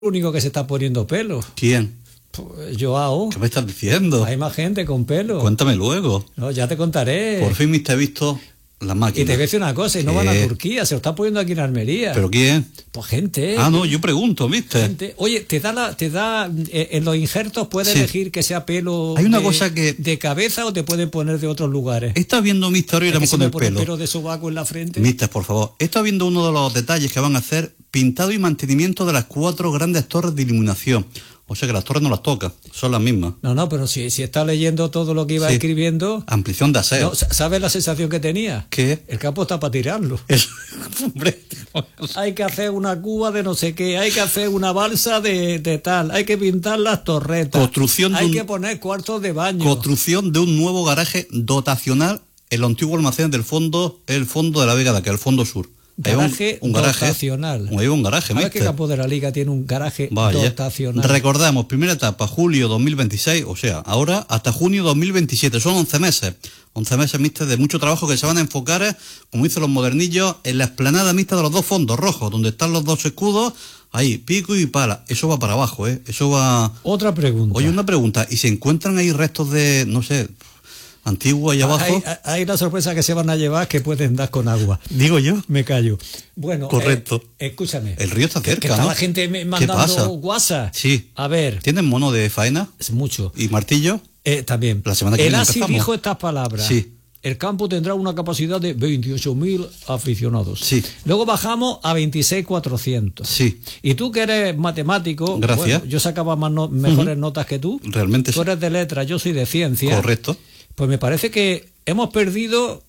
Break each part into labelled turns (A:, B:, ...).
A: único que se está poniendo pelo.
B: ¿Quién?
A: Pues Joao.
B: ¿Qué me estás diciendo?
A: Hay más gente con pelo.
B: Cuéntame luego.
A: No, ya te contaré.
B: Por fin te he visto las máquinas.
A: Y te voy a decir una cosa, y no van a Turquía, se lo está poniendo aquí en Almería.
B: ¿Pero quién?
A: Pues gente.
B: Ah, no, yo pregunto, ¿viste?
A: Gente. Oye, te da en los injertos puedes elegir que sea pelo
B: Hay una cosa que
A: de cabeza o te pueden poner de otros lugares.
B: Estás viendo, mister, hoy con el pelo.
A: Pelo de sobaco en la frente.
B: Mister, por favor. Estás viendo uno de los detalles que van a hacer: pintado y mantenimiento de las 4 grandes torres de iluminación. O sea que las torres no las toca, son las mismas.
A: No, pero si está leyendo todo lo que iba escribiendo...
B: Ampliación de aseo.
A: No, ¿sabes la sensación que tenía?
B: ¿Qué?
A: El campo está para tirarlo.
B: Hombre.
A: Hay que hacer una cuba de no sé qué, hay que hacer una balsa de tal, hay que pintar las torretas.
B: Construcción
A: hay que poner cuartos de baño.
B: Construcción de un nuevo garaje dotacional en los antiguos almacenes del fondo, el fondo de la Vega de aquel, el fondo sur.
A: Garaje dotacional.
B: Hay un garaje,
A: ¿Sabes qué campo de la Liga tiene un garaje dotacional?
B: Recordamos, primera etapa, julio 2026, o sea, ahora hasta junio 2027, son 11 meses. 11 meses, mister, de mucho trabajo que se van a enfocar, como dicen los modernillos, en la explanada mixta de los dos fondos rojos, donde están los dos escudos, ahí, pico y pala. Eso va para abajo, eso va...
A: Otra pregunta.
B: Oye, una pregunta, ¿y se encuentran ahí restos de, no sé... antiguo ahí abajo?
A: Hay una sorpresa que se van a llevar que pueden dar con agua.
B: Digo yo.
A: Me callo. Bueno,
B: correcto.
A: Escúchame.
B: El río está cerca,
A: que está
B: ¿no?
A: la gente mandando WhatsApp.
B: Sí.
A: A ver.
B: ¿Tienen mono de faena?
A: Es mucho.
B: ¿Y martillo?
A: También.
B: La semana que viene empezamos.
A: El ASI dijo estas palabras.
B: Sí.
A: El campo tendrá una capacidad de 28.000 aficionados.
B: Sí.
A: Luego bajamos a 26.400.
B: Sí.
A: Y tú que eres matemático,
B: gracias.
A: Bueno, yo sacaba mejores notas que tú.
B: Realmente
A: tú eres de letras, yo soy de ciencia.
B: Correcto.
A: Pues me parece que hemos perdido...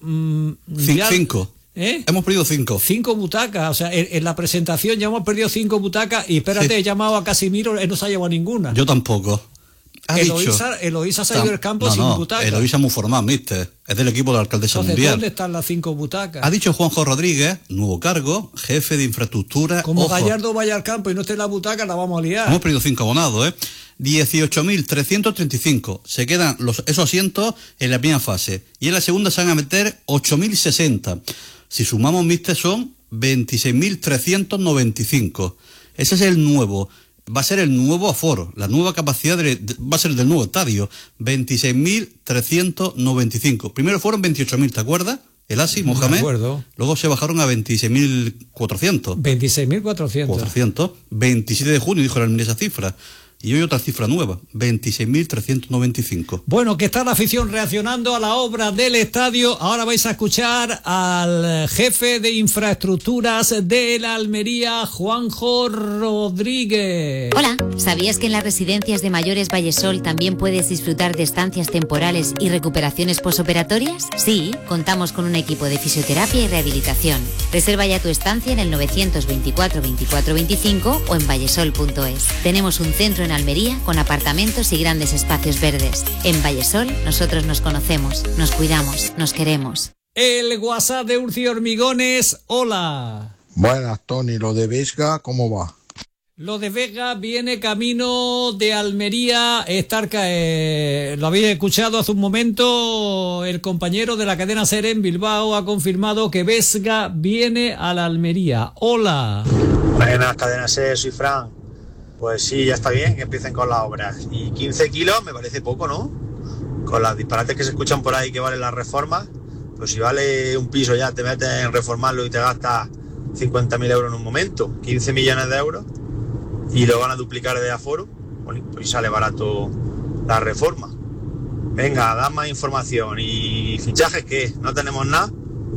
B: 5. Hemos perdido 5.
A: 5 butacas, o sea, en la presentación ya hemos perdido 5 butacas y espérate, he llamado a Casimiro, él no se ha llevado ninguna.
B: Yo tampoco.
A: Eloísa se ha ido del campo sin butacas.
B: Eloísa muy formal, mister. Es del equipo de la alcaldesa mundial.
A: ¿Dónde están las 5 butacas?
B: Ha dicho Juanjo Rodríguez, nuevo cargo, jefe de infraestructura.
A: Como Gallardo vaya al campo y no esté en la butaca, la vamos a liar.
B: Hemos perdido 5 abonados, 18.335. Se quedan esos asientos en la primera fase. Y en la segunda se van a meter 8.060. Si sumamos, mister, son 26.395. Ese es el nuevo. Va a ser el nuevo aforo, la nueva capacidad va a ser del nuevo estadio, 26.395. Primero fueron 28.000, ¿te acuerdas? El ASI, Mohamed.
A: De acuerdo.
B: Luego se bajaron a 26.400.
A: 26.400.
B: 27 de junio dijo la Almería esa cifra. Y hoy otra cifra nueva, 26.395.
A: Bueno, que está la afición reaccionando a la obra del estadio. Ahora vais a escuchar al jefe de infraestructuras de la Almería, Juanjo Rodríguez.
C: Hola, ¿sabías que en las residencias de mayores Vallesol también puedes disfrutar de estancias temporales y recuperaciones posoperatorias? Sí, contamos con un equipo de fisioterapia y rehabilitación. Reserva ya tu estancia en el 924 24 25 o en vallesol.es. Tenemos un centro en Almería con apartamentos y grandes espacios verdes. En Vallesol nosotros nos conocemos, nos cuidamos, nos queremos.
A: El WhatsApp de Urci Hormigones, hola.
D: Buenas, Tony, lo de Vesga, ¿cómo va?
A: Lo de Vega viene camino de Almería. Lo habéis escuchado hace un momento. El compañero de la cadena SER en Bilbao ha confirmado que Vesga viene a la Almería. Hola.
E: Buenas, cadena SER, soy Fran. Pues sí, ya está bien que empiecen con las obras. Y 15 kilos me parece poco, ¿no? Con las disparates que se escuchan por ahí que valen las reformas, pues si vale un piso ya te metes en reformarlo y te gastas 50.000 euros en un momento, 15 millones de euros, y lo van a duplicar de aforo, bueno, pues sale barato la reforma. Venga, da más información. ¿Y fichajes qué? ¿No tenemos nada?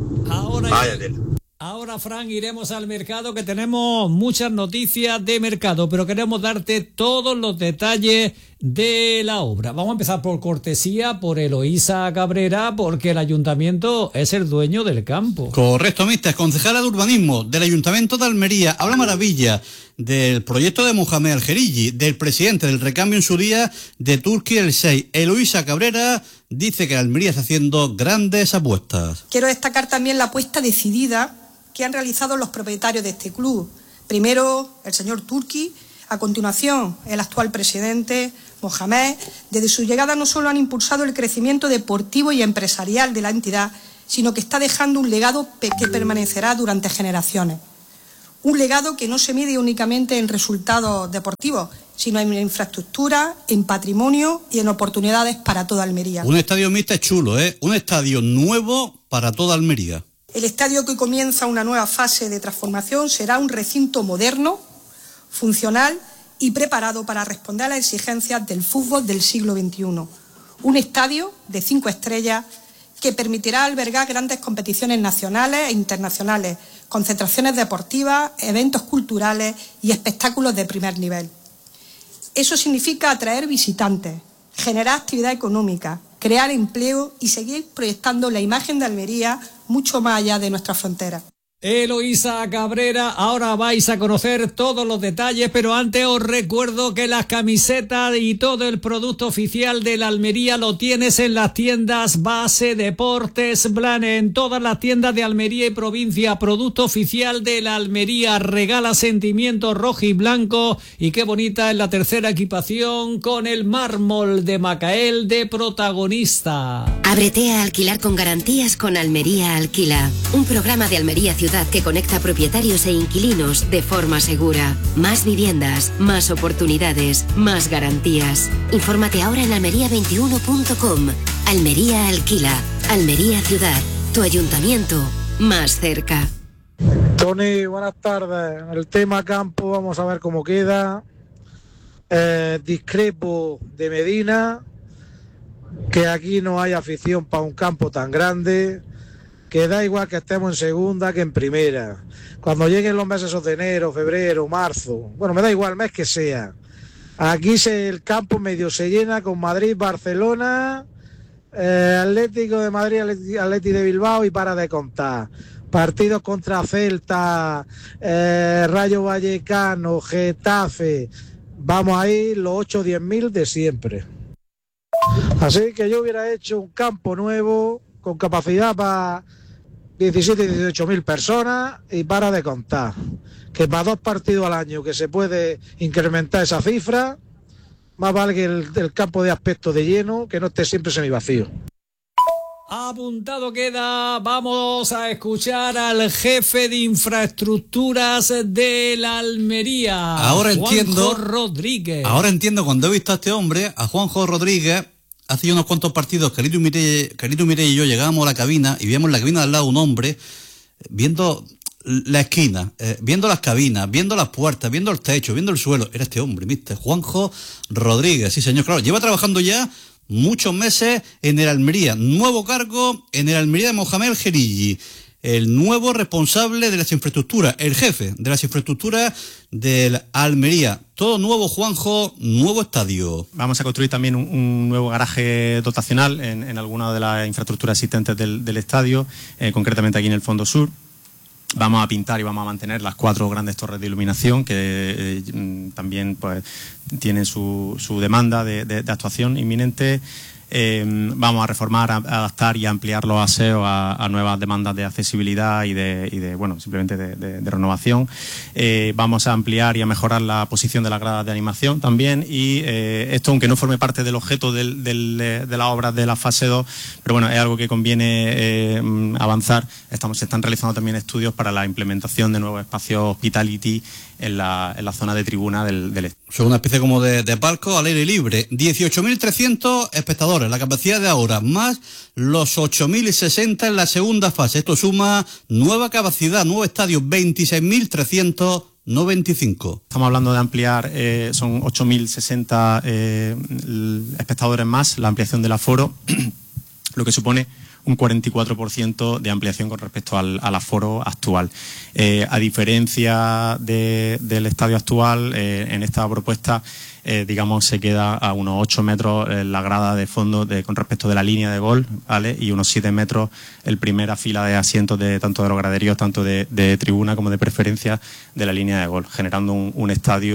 A: Ahora, Fran, iremos al mercado, que tenemos muchas noticias de mercado, pero queremos darte todos los detalles de la obra. Vamos a empezar por cortesía, por Eloísa Cabrera, porque el ayuntamiento es el dueño del campo.
B: Correcto, mister. Concejala de urbanismo del Ayuntamiento de Almería. Habla maravilla del proyecto de Mohamed Algerigi, del presidente del recambio en su día de Turquía el 6. Eloísa Cabrera dice que Almería está haciendo grandes apuestas.
F: Quiero destacar también la apuesta decidida que han realizado los propietarios de este club. Primero, el señor Turki, a continuación, el actual presidente, Mohamed. Desde su llegada no solo han impulsado el crecimiento deportivo y empresarial de la entidad, sino que está dejando un legado que permanecerá durante generaciones. Un legado que no se mide únicamente en resultados deportivos, sino en infraestructura, en patrimonio y en oportunidades para toda Almería.
B: Un estadio Mister chulo, ¿eh? Un estadio nuevo para toda Almería.
F: El estadio, que comienza una nueva fase de transformación, será un recinto moderno, funcional y preparado para responder a las exigencias del fútbol del siglo XXI. Un estadio de 5 estrellas que permitirá albergar grandes competiciones nacionales e internacionales, concentraciones deportivas, eventos culturales y espectáculos de primer nivel. Eso significa atraer visitantes, generar actividad económica, crear empleo y seguir proyectando la imagen de Almería mucho más allá de nuestras fronteras.
A: Eloísa Cabrera, ahora vais a conocer todos los detalles, pero antes os recuerdo que las camisetas y todo el producto oficial de la Almería lo tienes en las tiendas Base Deportes Blanes, en todas las tiendas de Almería y provincia. Producto oficial de la Almería, regala sentimientos rojo y blanco, y qué bonita es la tercera equipación con el mármol de Macael de protagonista.
G: Ábrete a alquilar con garantías con Almería Alquila, un programa de Almería Ciudad que conecta propietarios e inquilinos de forma segura. Más viviendas, más oportunidades, más garantías. Infórmate ahora en almería21.com. Almería Alquila, Almería Ciudad, tu ayuntamiento más cerca.
H: Tony, buenas tardes. El tema campo, vamos a ver cómo queda. Discrepo de Medina, que aquí no hay afición para un campo tan grande, que da igual que estemos en segunda que en primera. Cuando lleguen los meses de enero, febrero, marzo, bueno, me da igual el mes que sea, aquí el campo medio se llena con Madrid, Barcelona, Atlético de Madrid, Atleti de Bilbao, y para de contar. Partidos contra Celta, Rayo Vallecano, Getafe, vamos a ir los 8 o 10 mil de siempre. Así que yo hubiera hecho un campo nuevo con capacidad para 17 y 18 mil personas, y para de contar. Que para 2 partidos al año que se puede incrementar esa cifra, más vale que el campo de aspecto de lleno, que no esté siempre semivacío.
A: Apuntado queda. Vamos a escuchar al jefe de infraestructuras de la Almería, Juanjo Rodríguez.
B: Ahora entiendo, cuando he visto a este hombre, a Juanjo Rodríguez, hace unos cuantos partidos, Carito Mireia y yo llegábamos a la cabina y veíamos la cabina de al lado un hombre viendo la esquina, viendo las cabinas, viendo las puertas, viendo el techo, viendo el suelo. Era este hombre, ¿viste? Juanjo Rodríguez, sí señor, claro. Lleva trabajando ya muchos meses en el Almería. Nuevo cargo en el Almería de Mohamed El Jerigi. El nuevo responsable de las infraestructuras, el jefe de las infraestructuras del Almería. Todo nuevo, Juanjo, nuevo estadio.
I: Vamos a construir también un nuevo garaje dotacional en alguna de las infraestructuras existentes del estadio, concretamente aquí en el fondo sur. Vamos a pintar y vamos a mantener las 4 grandes torres de iluminación que también pues tienen su demanda de actuación inminente. Vamos a reformar, a adaptar y a ampliar los aseos a nuevas demandas de accesibilidad y de bueno, simplemente de renovación. Vamos a ampliar y a mejorar la posición de las gradas de animación también, y esto, aunque no forme parte del objeto de las obras de la fase 2, pero bueno, es algo que conviene avanzar. Se están realizando también estudios para la implementación de nuevos espacios hospitality en la zona de tribuna del estadio.
B: Son una especie como de palco al aire libre. 18.300 espectadores, la capacidad de ahora, más los 8.060 en la segunda fase. Esto suma nueva capacidad, nuevo estadio, 26.395.
I: Estamos hablando de ampliar, son 8.060 espectadores más, la ampliación del aforo, lo que supone un 44% de ampliación con respecto al aforo actual. A diferencia del estadio actual, en esta propuesta, digamos, se queda a unos 8 metros la grada de fondo con respecto de la línea de gol, ¿vale? Y unos 7 metros el primera fila de asientos tanto de los graderíos, tanto de tribuna como de preferencia de la línea de gol, generando un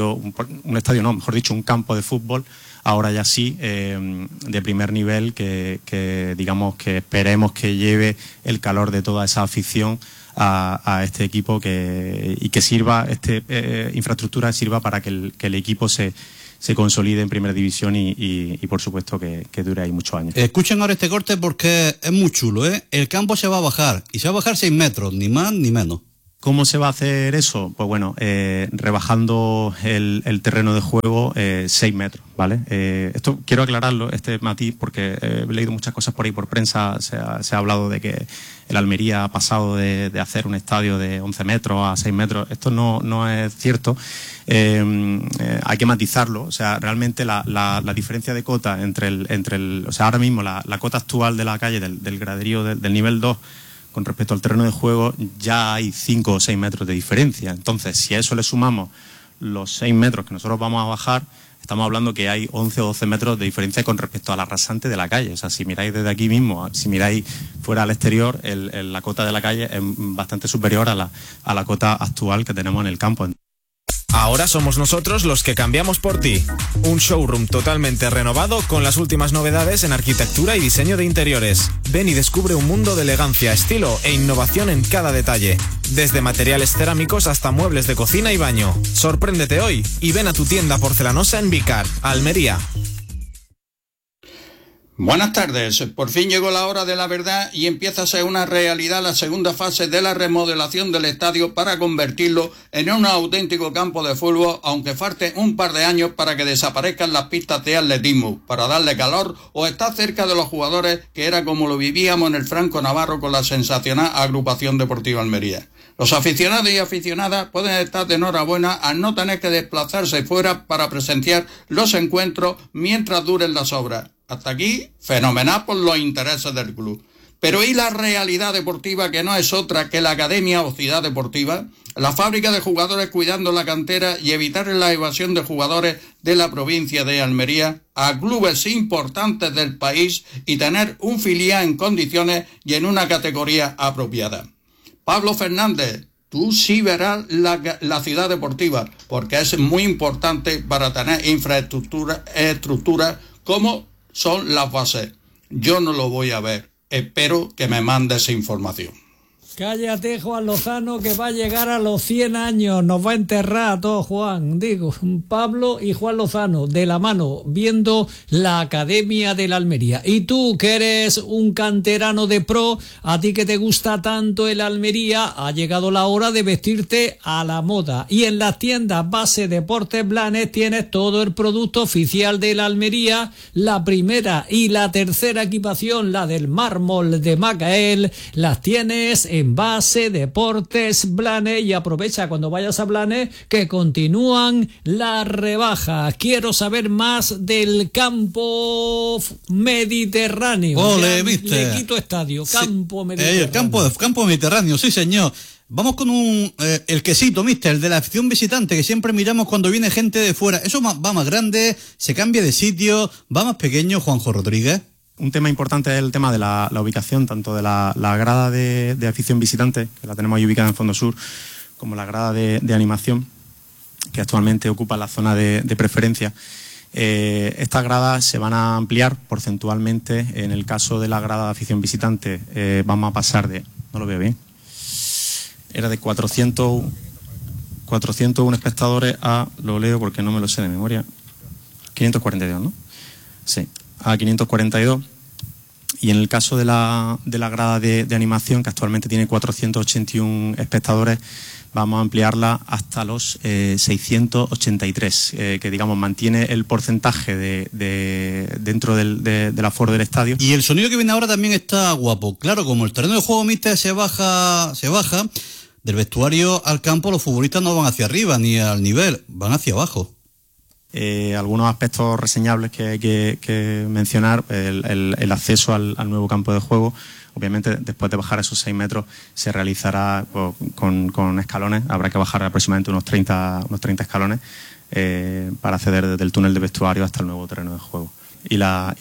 I: campo de fútbol, ahora ya sí, de primer nivel, que digamos que esperemos que lleve el calor de toda esa afición a este equipo, y que sirva, infraestructura sirva para que el equipo se consolide en primera división y por supuesto que dure ahí muchos años.
B: Escuchen ahora este corte porque es muy chulo, ¿eh? El campo se va a bajar, y se va a bajar 6 metros, ni más ni menos.
I: ¿Cómo se va a hacer eso? Pues bueno, rebajando el terreno de juego 6 metros, ¿vale? Esto quiero aclararlo, este matiz, porque he leído muchas cosas por ahí por prensa. Se ha hablado de que el Almería ha pasado de hacer un estadio de 11 metros a 6 metros. Esto no es cierto. Hay que matizarlo. O sea, realmente la diferencia de cota entre el o sea, ahora mismo la cota actual de la calle del graderío del nivel 2 con respecto al terreno de juego, ya hay 5 o 6 metros de diferencia. Entonces, si a eso le sumamos los 6 metros que nosotros vamos a bajar, estamos hablando que hay 11 o 12 metros de diferencia con respecto a la rasante de la calle. O sea, si miráis desde aquí mismo, si miráis fuera al exterior, la cota de la calle es bastante superior a la cota actual que tenemos en el campo.
J: Ahora somos nosotros los que cambiamos por ti. Un showroom totalmente renovado con las últimas novedades en arquitectura y diseño de interiores. Ven y descubre un mundo de elegancia, estilo e innovación en cada detalle. Desde materiales cerámicos hasta muebles de cocina y baño. Sorpréndete hoy y ven a tu tienda porcelanosa en Vicar, Almería.
K: Buenas tardes. Por fin llegó la hora de la verdad y empieza a ser una realidad la segunda fase de la remodelación del estadio para convertirlo en un auténtico campo de fútbol, aunque falte un par de años para que desaparezcan las pistas de atletismo, para darle calor o estar cerca de los jugadores, que era como lo vivíamos en el Franco Navarro con la sensacional Agrupación Deportiva Almería. Los aficionados y aficionadas pueden estar de enhorabuena al no tener que desplazarse fuera para presenciar los encuentros mientras duren las obras. Hasta aquí, fenomenal por los intereses del club. Pero ¿y la realidad deportiva, que no es otra que la Academia o Ciudad Deportiva? La fábrica de jugadores cuidando la cantera y evitar la evasión de jugadores de la provincia de Almería a clubes importantes del país y tener un filial en condiciones y en una categoría apropiada. Pablo Fernández, tú sí verás la Ciudad Deportiva, porque es muy importante para tener infraestructura como son las bases. Yo no lo voy a ver. Espero que me mandes información.
A: Cállate, Juan Lozano, que va a llegar a los 100 años. Nos va a enterrar a todos, Juan. Digo, Pablo y Juan Lozano, de la mano, viendo la Academia de la Almería. Y tú, que eres un canterano de pro, a ti que te gusta tanto el Almería, ha llegado la hora de vestirte a la moda. Y en las tiendas Base Deportes Blanes tienes todo el producto oficial de la Almería, la primera y la tercera equipación, la del mármol de Macael, las tienes en Base Deportes Blanes. Y aprovecha cuando vayas a Blanes que continúan las rebajas. Quiero saber más del campo mediterráneo.
B: Ole, ¿viste?
A: Le quito estadio, campo mediterráneo.
B: El campo mediterráneo, sí señor. Vamos con el quesito, mister, el de la afición visitante, que siempre miramos cuando viene gente de fuera. Eso va más grande, se cambia de sitio, va más pequeño, Juanjo Rodríguez.
I: Un tema importante es el tema de la ubicación, tanto de la grada de afición visitante, que la tenemos ahí ubicada en Fondo Sur, como la grada de animación, que actualmente ocupa la zona de preferencia. Estas gradas se van a ampliar porcentualmente. En el caso de la grada de afición visitante, vamos a pasar de... No lo veo bien. Era de 401 espectadores a... Lo leo porque no me lo sé de memoria. 542, ¿no? Sí, a 542. Y en el caso de la grada de animación, que actualmente tiene 481 espectadores, vamos a ampliarla hasta los 683, que digamos mantiene el porcentaje dentro del aforo del estadio.
B: Y el sonido que viene ahora también está guapo. Claro, como el terreno de juego, mister, se baja, del vestuario al campo, los futbolistas no van hacia arriba ni al nivel, van hacia abajo.
I: Algunos aspectos reseñables que hay que mencionar: el acceso al nuevo campo de juego. Obviamente, después de bajar esos 6 metros, se realizará con escalones. Habrá que bajar aproximadamente unos 30 escalones para acceder desde el túnel de vestuario hasta el nuevo terreno de juego. Quería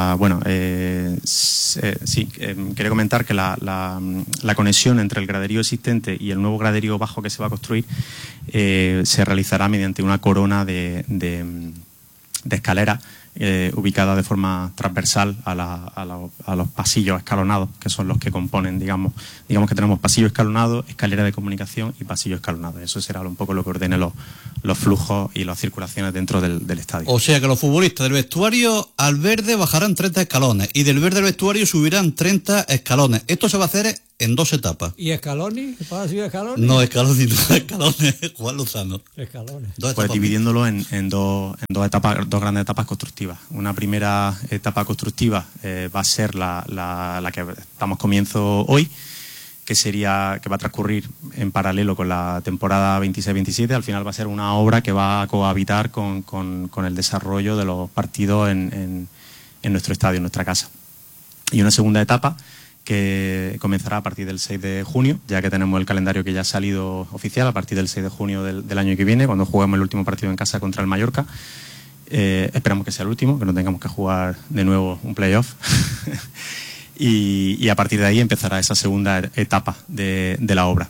I: comentar que la conexión entre el graderío existente y el nuevo graderío bajo que se va a construir se realizará mediante una corona de escalera ubicada de forma transversal a los pasillos escalonados, que son los que componen, digamos que tenemos pasillo escalonado, escalera de comunicación y pasillo escalonado. Eso será un poco lo que ordene los flujos y las circulaciones dentro del estadio.
B: O sea que los futbolistas del vestuario al verde bajarán 30 escalones y del verde al vestuario subirán 30 escalones. Esto se va a hacer en 2 etapas.
A: ¿Y Scaloni? ¿Para subir Scaloni?
B: No, Scaloni no, Escalones, Juan Lozano.
A: Escalones.
I: Pues dividiéndolo en dos etapas, 2 grandes etapas constructivas. Una primera etapa constructiva va a ser la que damos comienzo hoy, que va a transcurrir en paralelo con la temporada 26-27. Al final va a ser una obra que va a cohabitar con el desarrollo de los partidos en nuestro estadio, en nuestra casa. Y una segunda etapa que comenzará a partir del 6 de junio, ya que tenemos el calendario que ya ha salido oficial, a partir del 6 de junio del año que viene, cuando juguemos el último partido en casa contra el Mallorca. Esperamos que sea el último, que no tengamos que jugar de nuevo un playoff. y a partir de ahí empezará esa segunda etapa de la obra.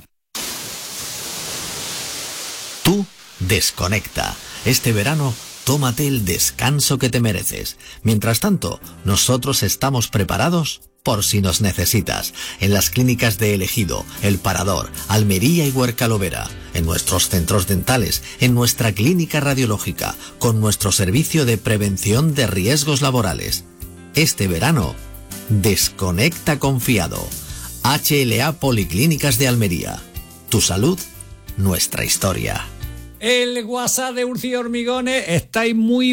L: Tú desconecta. Este verano tómate el descanso que te mereces. Mientras tanto, nosotros estamos preparados por si nos necesitas, en las clínicas de El Ejido, El Parador, Almería y Huerca-Lovera, en nuestros centros dentales, en nuestra clínica radiológica, con nuestro servicio de prevención de riesgos laborales. Este verano, desconecta confiado. HLA Policlínicas de Almería. Tu salud, nuestra historia.
A: El WhatsApp de Urci Hormigones, estáis muy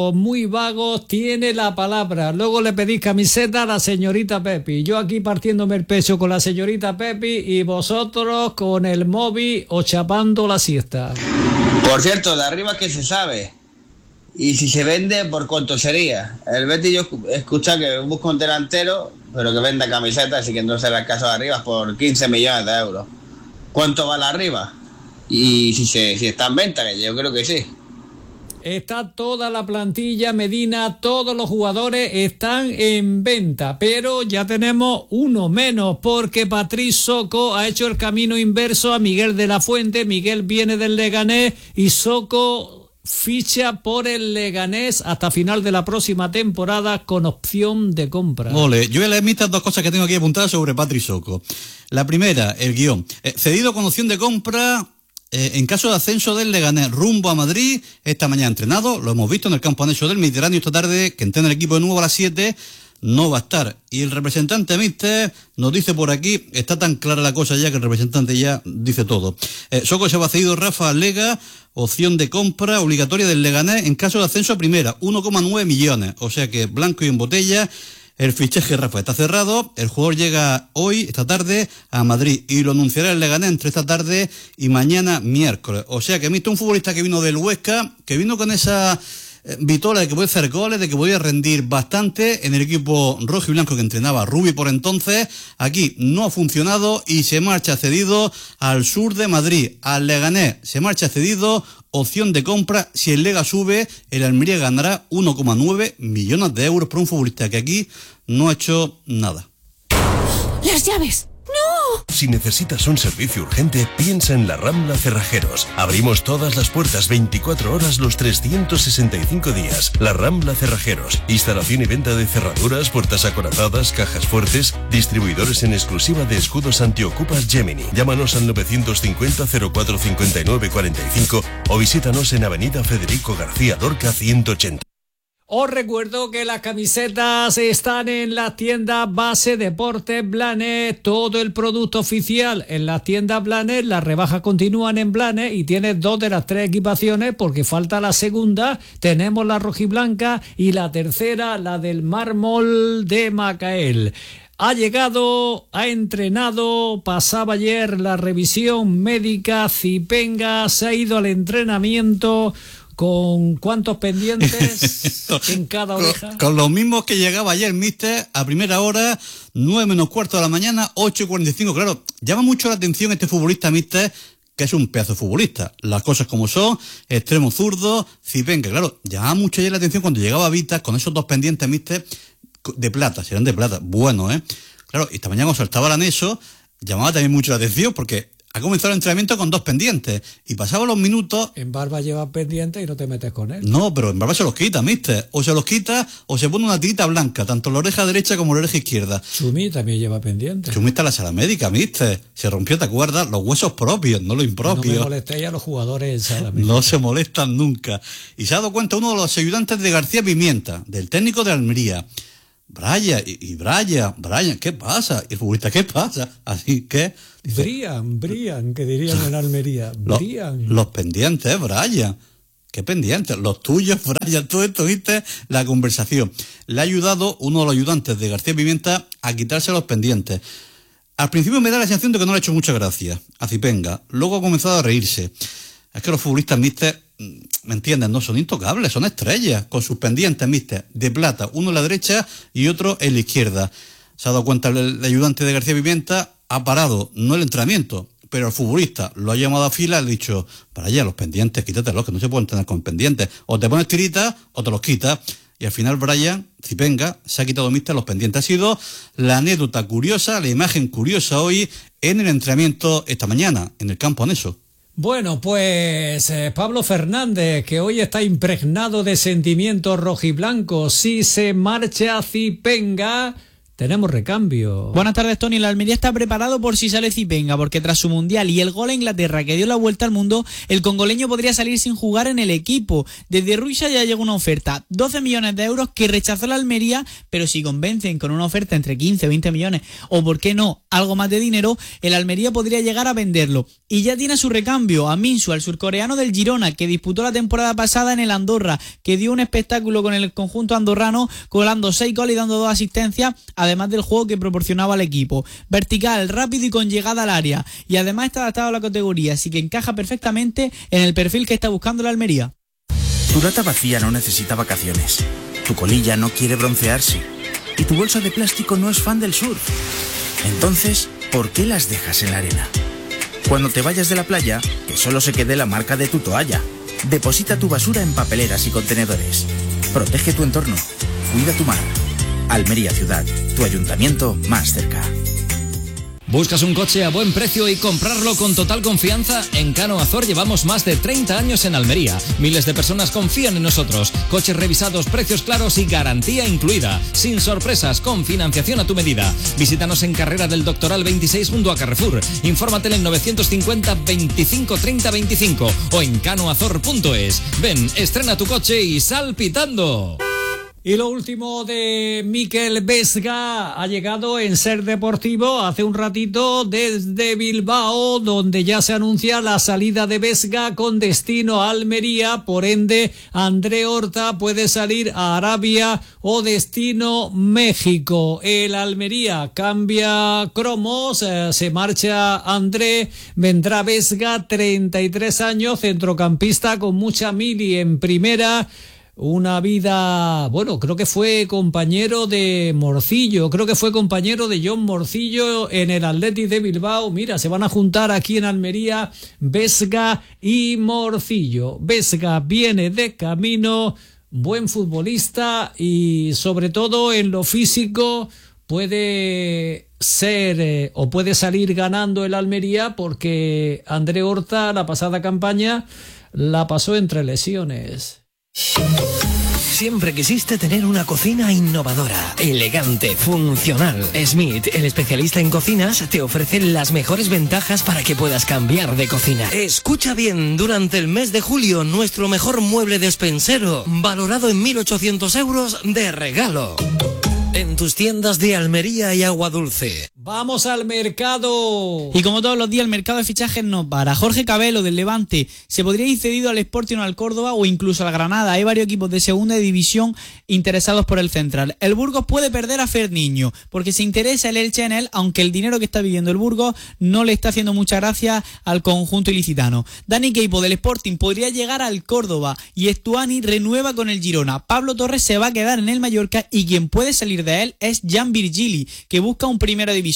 A: vagos, tiene la palabra. Luego le pedís camiseta a la señorita Pepi. Yo aquí partiéndome el pecho con la señorita Pepi y vosotros con el móvil o chapando la siesta.
M: Por cierto, de arriba que se sabe. Y si se vende, ¿por cuánto sería? El Betis yo escucha que busca un delantero, pero que venda camisetas, así que no será el caso de arriba, por 15 millones de euros. ¿Cuánto vale arriba? Y si está en venta, que yo creo que sí.
A: Está toda la plantilla, Medina, todos los jugadores están en venta, pero ya tenemos uno menos, porque Patrick Soco ha hecho el camino inverso a Miguel de la Fuente. Miguel viene del Leganés y Soco ficha por el Leganés hasta final de la próxima temporada con opción de compra.
B: Ole, yo voy a leer estas 2 cosas que tengo aquí apuntadas sobre Patrick Soco. La primera, el guión. Cedido con opción de compra. En caso de ascenso del Leganés rumbo a Madrid, esta mañana entrenado, lo hemos visto en el campo anexo del Mediterráneo esta tarde, que entrena el equipo de nuevo a las 7, no va a estar. Y el representante míster nos dice por aquí, está tan clara la cosa ya que el representante ya dice todo. Soco se va cedido Rafa Lega, opción de compra obligatoria del Leganés en caso de ascenso a primera, 1,9 millones, o sea que blanco y en botella. El fichaje de Rafa está cerrado, el jugador llega hoy, esta tarde, a Madrid y lo anunciará el Leganés entre esta tarde y mañana miércoles. O sea que he visto un futbolista que vino del Huesca, que vino con esa vitola de que puede hacer goles, de que podía rendir bastante en el equipo rojo y blanco que entrenaba Rubi por entonces. Aquí no ha funcionado y se marcha cedido al sur de Madrid, al Leganés. Se marcha cedido, opción de compra. Si el Lega sube, el Almería ganará 1,9 millones de euros por un futbolista que aquí no ha hecho nada.
N: ¡Las llaves! ¡No!
O: Si necesitas un servicio urgente, piensa en La Rambla Cerrajeros. Abrimos todas las puertas 24 horas los 365 días. La Rambla Cerrajeros. Instalación y venta de cerraduras, puertas acorazadas, cajas fuertes. Distribuidores en exclusiva de escudos antiocupas Gemini. Llámanos al 950 04 59 45 o visítanos en Avenida Federico García Lorca 180.
A: Os recuerdo que las camisetas están en las tiendas Base Deportes Blanes, todo el producto oficial en las tiendas Blanes, las rebajas continúan en Blanes y tienes 2 de las 3 equipaciones porque falta la segunda, tenemos la rojiblanca y la tercera, la del mármol de Macael. Ha llegado, ha entrenado, pasaba ayer la revisión médica, Zipenga se ha ido al entrenamiento. ¿Con cuántos pendientes en cada oreja?
B: Con los mismos que llegaba ayer, míster, a primera hora, 9 menos cuarto de la mañana, 8:45. Claro, llama mucho la atención este futbolista, míster, que es un pedazo de futbolista. Las cosas como son, extremo zurdo, Zipenga. Claro, llama mucho ayer la atención cuando llegaba Vitas con esos 2 pendientes, míster, de plata, serán de plata. Bueno, Claro, y esta mañana cuando saltaba el anexo, llamaba también mucho la atención porque ha comenzado el entrenamiento con 2 pendientes y pasaban los minutos.
A: En barba llevas pendientes y no te metes con él.
B: No, pero en barba se los quita, mister. O se los quita o se pone una tirita blanca, tanto en la oreja derecha como en la oreja izquierda.
A: Chumi también lleva pendientes.
B: Chumi está en la sala médica, mister. Se rompió, ¿te acuerdas? Los huesos propios, no los impropios.
A: No me molestéis a los jugadores en sala médica.
B: No se molestan nunca. Y se ha dado cuenta uno de los ayudantes de García Pimienta, del técnico de Almería. Brian, ¿qué pasa? Y el futbolista, ¿qué pasa? Así que...
A: Brian, que dirían en Almería.
B: Los pendientes, Brian. ¿Qué pendientes? Los tuyos, Brian. Todo esto, ¿viste? La conversación. Le ha ayudado uno de los ayudantes de García Pimienta a quitarse los pendientes. Al principio me da la sensación de que no le ha hecho mucha gracia a Zipenga. Luego ha comenzado a reírse. Es que los futbolistas, mister, ¿me entienden? No son intocables, son estrellas, con sus pendientes, mister, de plata, uno en la derecha y otro en la izquierda. Se ha dado cuenta el ayudante de García Pimienta, ha parado, no el entrenamiento, pero el futbolista lo ha llamado a fila y le ha dicho, para allá, los pendientes, quítatelos, que no se pueden tener con pendientes. O te pones tiritas o te los quitas. Y al final Brian Zipenga se ha quitado, mister, los pendientes. Ha sido la anécdota curiosa, la imagen curiosa hoy en el entrenamiento esta mañana, en el campo anexo.
A: Bueno, pues Pablo Fernández, que hoy está impregnado de sentimientos rojiblancos. Si se marcha Zipenga, tenemos recambio.
P: Buenas tardes, Tony. La Almería está preparado por si sale Zipenga, porque tras su mundial y el gol a Inglaterra que dio la vuelta al mundo, el congoleño podría salir sin jugar en el equipo. Desde Ruiza ya llegó una oferta, 12 millones de euros, que rechazó la Almería, pero si convencen con una oferta entre 15 o 20 millones, o por qué no, algo más de dinero, el Almería podría llegar a venderlo. Y ya tiene a su recambio a Minsu, al surcoreano del Girona, que disputó la temporada pasada en el Andorra, que dio un espectáculo con el conjunto andorrano, colando 6 goles y dando 2 asistencias, además del juego que proporcionaba al equipo. Vertical, rápido y con llegada al área. Y además está adaptado a la categoría, así que encaja perfectamente en el perfil que está buscando la Almería.
Q: Tu lata vacía no necesita vacaciones. Tu colilla no quiere broncearse. Y tu bolsa de plástico no es fan del surf. Entonces, ¿por qué las dejas en la arena? Cuando te vayas de la playa, que solo se quede la marca de tu toalla. Deposita tu basura en papeleras y contenedores. Protege tu entorno. Cuida tu mar. Almería Ciudad, tu ayuntamiento más cerca.
R: ¿Buscas un coche a buen precio y comprarlo con total confianza? En Cano Azor llevamos más de 30 años en Almería. Miles de personas confían en nosotros. Coches revisados, precios claros y garantía incluida. Sin sorpresas, con financiación a tu medida. Visítanos en Carrera del Doctoral 26 junto a Carrefour. Infórmate en 950 25 30 25 o en canoazor.es. Ven, estrena tu coche y sal pitando.
A: Y lo último de Mikel Vesga ha llegado en Ser Deportivo hace un ratito desde Bilbao, donde ya se anuncia la salida de Vesga con destino a Almería. Por ende, André Horta puede salir a Arabia o destino México. El Almería cambia cromos, se marcha André, vendrá Vesga, 33 años, centrocampista con mucha mili en primera. Una vida, bueno, creo que fue compañero de Morcillo, creo que fue compañero de John Morcillo en el Athletic de Bilbao. Mira, se van a juntar aquí en Almería Vesga y Morcillo. Vesga viene de camino, buen futbolista y sobre todo en lo físico puede ser o puede salir ganando el Almería, porque André Horta la pasada campaña la pasó entre lesiones.
S: Siempre quisiste tener una cocina innovadora, elegante, funcional. Smith, el especialista en cocinas, te ofrece las mejores ventajas para que puedas cambiar de cocina. Escucha bien, durante el mes de julio, nuestro mejor mueble despensero, valorado en 1.800 euros de regalo. En tus tiendas de Almería y Agua Dulce.
A: ¡Vamos al mercado!
P: Y como todos los días, el mercado de fichajes no para. Jorge Cabello, del Levante, se podría ir cedido al Sporting o al Córdoba o incluso al Granada. Hay varios equipos de segunda división interesados por el central. El Burgos puede perder a Ferniño, porque se interesa el Elche en él, aunque el dinero que está pidiendo el Burgos no le está haciendo mucha gracia al conjunto ilicitano. Dani Queipo, del Sporting, podría llegar al Córdoba y Estuani renueva con el Girona. Pablo Torres se va a quedar en el Mallorca y quien puede salir de él es Jan Virgili, que busca un primera división.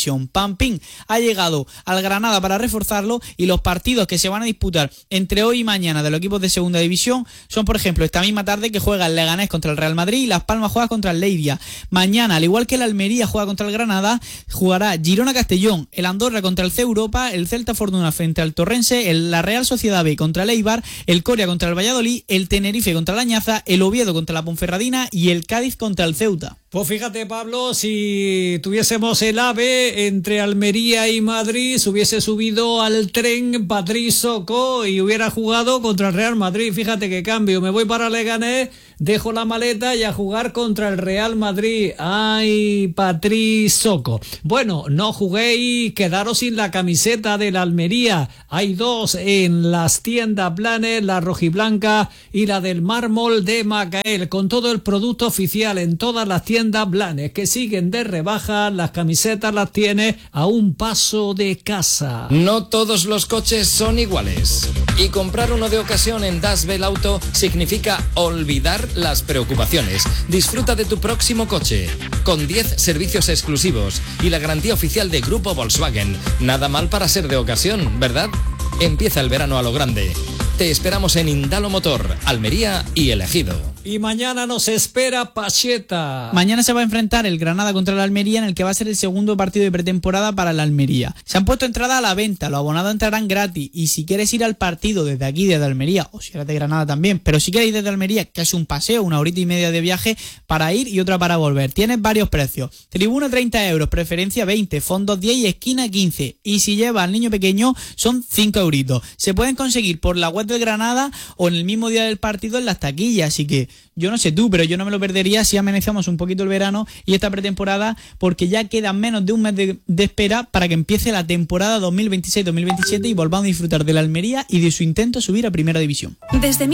P: división. Pampín ha llegado al Granada para reforzarlo y los partidos que se van a disputar entre hoy y mañana de los equipos de segunda división son, por ejemplo, esta misma tarde que juega el Leganés contra el Real Madrid y Las Palmas juega contra el Leiria. Mañana, al igual que el Almería juega contra el Granada, jugará Girona-Castellón, el Andorra contra el C Europa, el Celta Fortuna frente al Torrense, la Real Sociedad B contra el Eibar, el Coria contra el Valladolid, el Tenerife contra la Añaza, el Oviedo contra la Ponferradina y el Cádiz contra el Ceuta.
A: Pues fíjate, Pablo, si tuviésemos el AVE entre Almería y Madrid, se hubiese subido al tren Patrick Soco y hubiera jugado contra el Real Madrid. Fíjate qué cambio, me voy para Leganés, dejo la maleta y a jugar contra el Real Madrid. ¡Ay, Patrick Soco! Bueno, no juguéis, quedaros sin la camiseta de la Almería. Hay dos en las tiendas Blanes, la rojiblanca y la del mármol de Macael, con todo el producto oficial en todas las tiendas Blanes que siguen de rebaja. Las camisetas las tienes a un paso de casa.
R: No todos los coches son iguales y comprar uno de ocasión en Das Bell Auto significa olvidar las preocupaciones. Disfruta de tu próximo coche con 10 servicios exclusivos y la garantía oficial de Grupo Volkswagen. Nada mal para ser de ocasión, ¿verdad? Empieza el verano a lo grande. Te esperamos en Indalo Motor, Almería y El Ejido.
A: Y mañana nos espera Pacheta.
P: Mañana se va a enfrentar el Granada contra la Almería, en el que va a ser el segundo partido de pretemporada para la Almería. Se han puesto entrada a la venta, los abonados entrarán gratis, y si quieres ir al partido desde aquí, desde Almería, o si eres de Granada también, pero si quieres ir desde Almería, que es un paseo, 1 horita y media de viaje para ir y otra para volver. Tienes varios precios: tribuna 30 euros, preferencia 20, fondos 10 y esquina 15. Y si lleva al niño pequeño son 5 euritos. Se pueden conseguir por la web del Granada o en el mismo día del partido en las taquillas, así que yo no sé tú, pero yo no me lo perdería si amenazamos un poquito el verano y esta pretemporada, porque ya queda menos de un mes de espera para que empiece la temporada 2026-2027 y volvamos a disfrutar de la Almería y de su intento a subir a Primera División.
T: Desde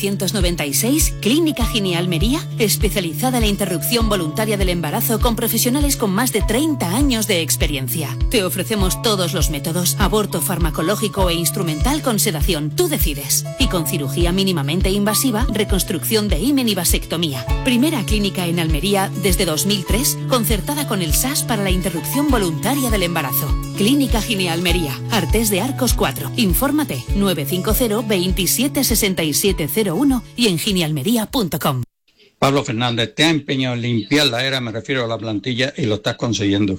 T: 1996, Clínica Gine Almería, especializada en la interrupción voluntaria del embarazo con profesionales con más de 30 años de experiencia. Te ofrecemos todos los métodos: aborto farmacológico e instrumental con sedación, tú decides. Y con cirugía mínimamente invasiva, reconstrucción de himen y vasectomía. Primera clínica en Almería desde 2003, concertada con el SAS para la interrupción voluntaria del embarazo. Clínica Gine Almería, Artés de Arcos 4. Infórmate 950 27 67 01 y en ginealmería.com.
K: Pablo Fernández, te ha empeñado en limpiar la era, me refiero a la plantilla, y lo estás consiguiendo.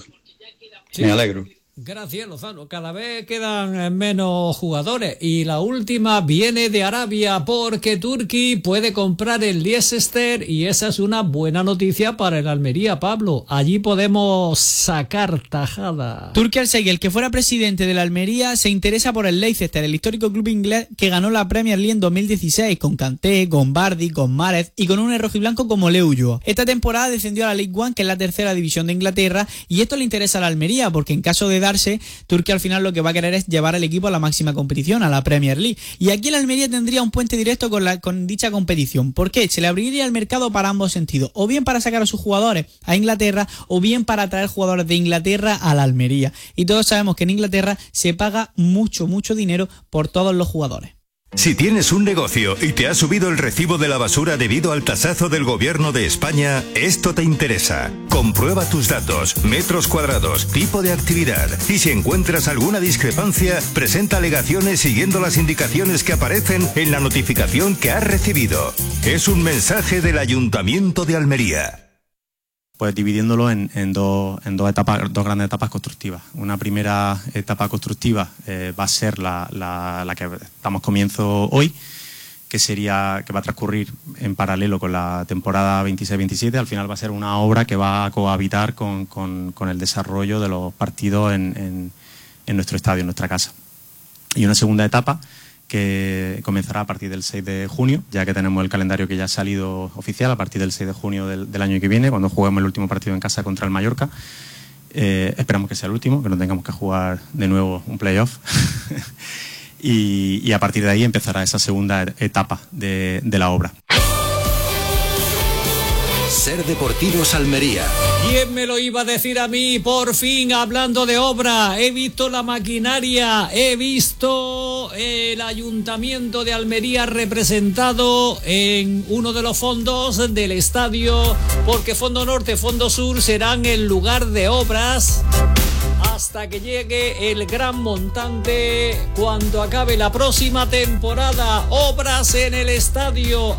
K: Sí. Me alegro.
A: Gracias, Lozano. Cada vez quedan menos jugadores y la última viene de Arabia, porque Turki puede comprar el Leicester y esa es una buena noticia para el Almería, Pablo. Allí podemos sacar tajada.
P: Turki Al-Sheikh, el que fuera presidente de la Almería, se interesa por el Leicester, el histórico club inglés que ganó la Premier League en 2016 con Kanté, con Vardy, con Mahrez y con un rojiblanco como Leo Ulloa. Esta temporada descendió a la League One, que es la tercera división de Inglaterra, y esto le interesa a la Almería porque en caso de Turquía al final lo que va a querer es llevar al equipo a la máxima competición, a la Premier League. Y aquí el Almería tendría un puente directo con dicha competición. ¿Por qué? Se le abriría el mercado para ambos sentidos, o bien para sacar a sus jugadores a Inglaterra, o bien para traer jugadores de Inglaterra a la Almería. Y todos sabemos que en Inglaterra se paga mucho dinero por todos los jugadores.
U: Si tienes un negocio y te ha subido el recibo de la basura debido al tasazo del gobierno de España, esto te interesa. Comprueba tus datos, metros cuadrados, tipo de actividad, y si encuentras alguna discrepancia, presenta alegaciones siguiendo las indicaciones que aparecen en la notificación que has recibido. Es un mensaje del Ayuntamiento de Almería.
I: Pues dividiéndolo en dos etapas, dos grandes etapas constructivas. Una primera etapa constructiva va a ser la que damos comienzo hoy, que va a transcurrir en paralelo con la temporada 26-27. Al final va a ser una obra que va a cohabitar con el desarrollo de los partidos en nuestro estadio, en nuestra casa. Y una segunda etapa que comenzará a partir del 6 de junio, ya que tenemos el calendario que ya ha salido oficial, a partir del 6 de junio del año que viene, cuando juguemos el último partido en casa contra el Mallorca. Esperamos que sea el último, que no tengamos que jugar de nuevo un playoff. y a partir de ahí empezará esa segunda etapa de la obra.
C: Ser Deportivos Almería.
A: ¿Quién me lo iba a decir a mí? Por fin, hablando de obra, he visto la maquinaria, he visto el Ayuntamiento de Almería representado en uno de los fondos del estadio, porque Fondo Norte, Fondo Sur serán el lugar de obras hasta que llegue el gran montante cuando acabe la próxima temporada. Obras en el estadio